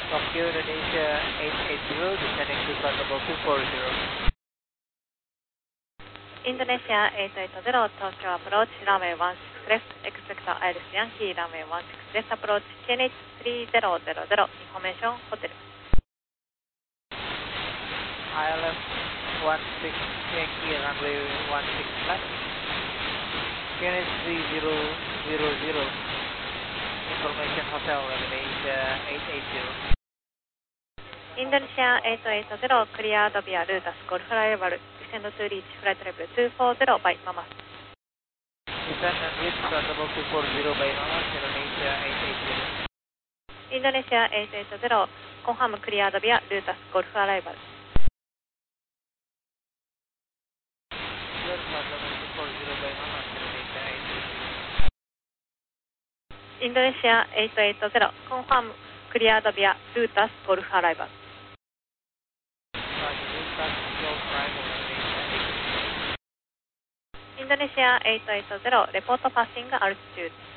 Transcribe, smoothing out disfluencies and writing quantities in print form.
Tokyo Indonesia 880, descending to flight level 240. Indonesia 880, Tokyo approach, runway 16 left, expect Iris Yankee, runway 16 left approach, QNH 3000, information, hotel. ILM 16 Yankee, runway 16 left, QNH 3000, information, hotel, Indonesia 880. Indonesia 880, cleared via Lutas Golf arrival, descend to reach flight level 240 by Mamas. Descend and reach flight level 240 by Mamas, Indonesia 880. Indonesia 880, confirm cleared via Lutas Golf arrival. Clear flight level 240 by Mamas, Indonesia 880. Indonesia 880, confirm cleared via Lutas Golf arrival. Indonesia 880, report passing altitude.